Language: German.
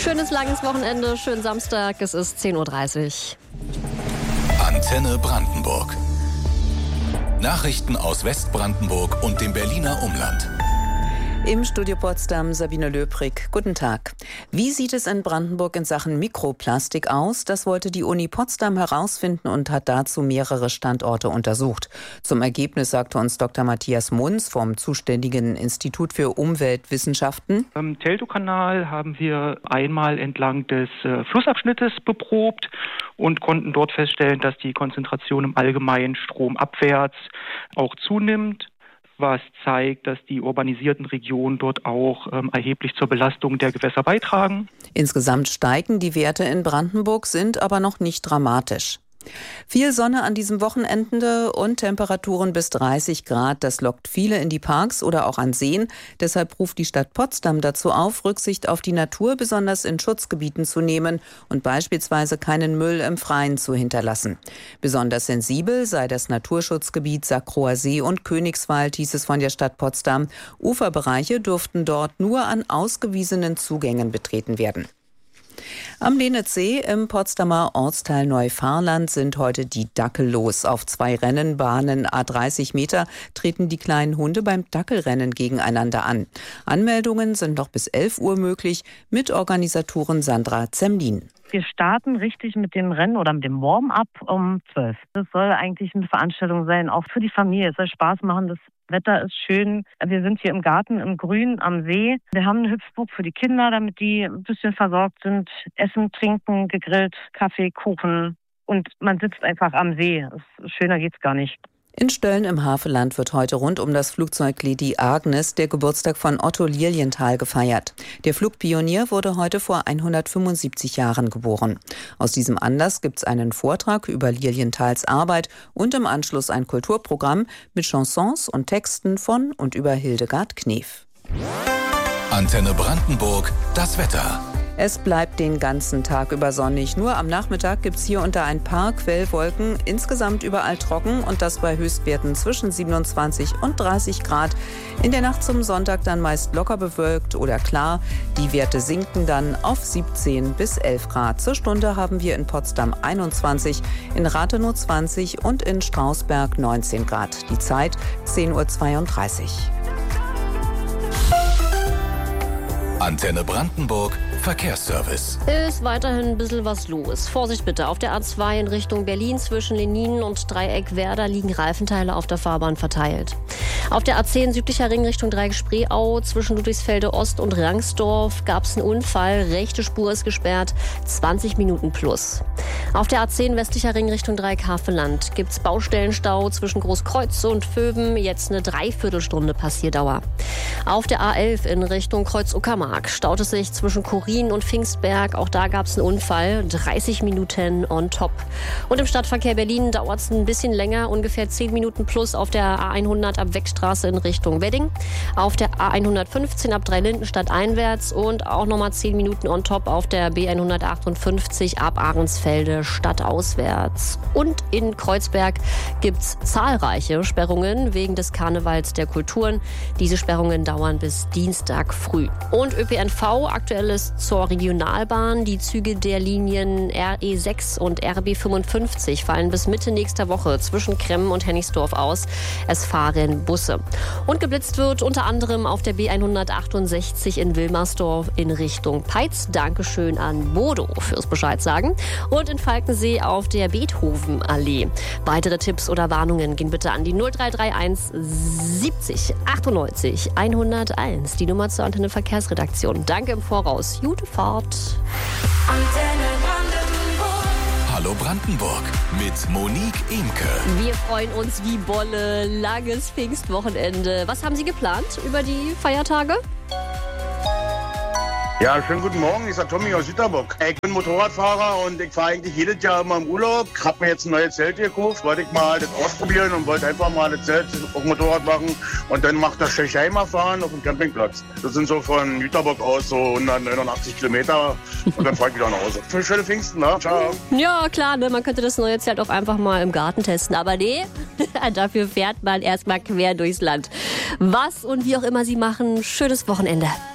Schönes langes Wochenende, schönen Samstag, es ist 10:30 Uhr. Antenne Brandenburg. Nachrichten aus Westbrandenburg und dem Berliner Umland. Im Studio Potsdam Sabine Löbrig. Guten Tag. Wie sieht es in Brandenburg in Sachen Mikroplastik aus? Das wollte die Uni Potsdam herausfinden und hat dazu mehrere Standorte untersucht. Zum Ergebnis sagte uns Dr. Matthias Munz vom zuständigen Institut für Umweltwissenschaften. Am Teltow-Kanal haben wir einmal entlang des Flussabschnittes beprobt und konnten dort feststellen, dass die Konzentration im Allgemeinen stromabwärts auch zunimmt, was zeigt, dass die urbanisierten Regionen dort auch erheblich zur Belastung der Gewässer beitragen. Insgesamt steigen die Werte in Brandenburg, sind aber noch nicht dramatisch. Viel Sonne an diesem Wochenende und Temperaturen bis 30 Grad. Das lockt viele in die Parks oder auch an Seen. Deshalb ruft die Stadt Potsdam dazu auf, Rücksicht auf die Natur, besonders in Schutzgebieten zu nehmen und beispielsweise keinen Müll im Freien zu hinterlassen. Besonders sensibel sei das Naturschutzgebiet Sackrower See und Königswald, hieß es von der Stadt Potsdam. Uferbereiche dürften dort nur an ausgewiesenen Zugängen betreten werden. Am Lenitzsee im Potsdamer Ortsteil Neufahrland sind heute die Dackel los. Auf 2 Rennenbahnen à 30 Meter treten die kleinen Hunde beim Dackelrennen gegeneinander an. Anmeldungen sind noch bis 11 Uhr möglich. Mitorganisatorin Sandra Zemlin. Wir starten richtig mit dem Rennen oder mit dem Warm-up um 12. Das soll eigentlich eine Veranstaltung sein, auch für die Familie. Es soll Spaß machen. Das Wetter ist schön. Wir sind hier im Garten, im Grün, am See. Wir haben eine Hüpfburg für die Kinder, damit die ein bisschen versorgt sind. Essen, trinken, gegrillt, Kaffee, Kuchen. Und man sitzt einfach am See. Schöner geht's gar nicht. In Stölln im Havelland wird heute rund um das Flugzeug Lady Agnes der Geburtstag von Otto Lilienthal gefeiert. Der Flugpionier wurde heute vor 175 Jahren geboren. Aus diesem Anlass gibt es einen Vortrag über Lilienthals Arbeit und im Anschluss ein Kulturprogramm mit Chansons und Texten von und über Hildegard Knef. Antenne Brandenburg, das Wetter. Es bleibt den ganzen Tag über sonnig. Nur am Nachmittag gibt es hier und da ein paar Quellwolken. Insgesamt überall trocken und das bei Höchstwerten zwischen 27 und 30 Grad. In der Nacht zum Sonntag dann meist locker bewölkt oder klar. Die Werte sinken dann auf 17 bis 11 Grad. Zur Stunde haben wir in Potsdam 21, in Rathenow 20 und in Strausberg 19 Grad. Die Zeit 10:32 Uhr. Antenne Brandenburg, Verkehrsservice. Ist weiterhin ein bisschen was los. Vorsicht bitte, auf der A2 in Richtung Berlin zwischen Lenin und Dreieck Werder liegen Reifenteile auf der Fahrbahn verteilt. Auf der A10 südlicher Ring Richtung Dreieck Spreeau zwischen Ludwigsfelde Ost und Rangsdorf gab es einen Unfall. Rechte Spur ist gesperrt, 20 Minuten plus. Auf der A10 westlicher Ring Richtung Dreieck Havelland gibt es Baustellenstau zwischen Großkreuz und Vöben. Jetzt eine Dreiviertelstunde Passierdauer. Auf der A11 in Richtung Kreuz-Uckermark staut es sich zwischen Chorin und Pfingstberg. Auch da gab es einen Unfall. 30 Minuten on top. Und im Stadtverkehr Berlin dauert es ein bisschen länger, ungefähr 10 Minuten plus auf der A100 ab Wegstraße in Richtung Wedding. Auf der A115 ab Dreilindenstadt einwärts und auch nochmal 10 Minuten on top auf der B158 ab Ahrensfelde stadtauswärts. Und in Kreuzberg gibt es zahlreiche Sperrungen wegen des Karnevals der Kulturen. Diese Sperrungen dauern bis Dienstag früh. Und ÖPNV, aktuell ist zur Regionalbahn. Die Züge der Linien RE6 und RB55 fallen bis Mitte nächster Woche zwischen Kremmen und Hennigsdorf aus. Es fahren Busse. Und geblitzt wird unter anderem auf der B168 in Wilmersdorf in Richtung Peitz. Dankeschön an Bodo fürs Bescheid sagen. Und in Falkensee auf der Beethovenallee. Weitere Tipps oder Warnungen gehen bitte an die 0331 70 98 101. Die Nummer zur Antenne Verkehrsredaktion. Danke im Voraus. Gute Fahrt. Antenne Brandenburg. Hallo Brandenburg mit Monique Imke. Wir freuen uns wie Bolle. Langes Pfingstwochenende. Was haben Sie geplant über die Feiertage? Ja, schönen guten Morgen. Ich bin Tommy aus Jüterbock. Ich bin Motorradfahrer und ich fahre eigentlich jedes Jahr immer im Urlaub. Ich habe mir jetzt ein neues Zelt gekauft, wollte ich mal das ausprobieren und wollte einfach mal das Zelt auf dem Motorrad machen und dann nach der Tschechei fahren auf dem Campingplatz. Das sind so von Jüterbock aus so 189 Kilometer und dann fahre ich wieder nach Hause. Für schöne Pfingsten, ne? Ciao. Ja, klar, ne? Man könnte das neue Zelt auch einfach mal im Garten testen, aber nee, dafür fährt man erstmal quer durchs Land. Was und wie auch immer Sie machen, schönes Wochenende.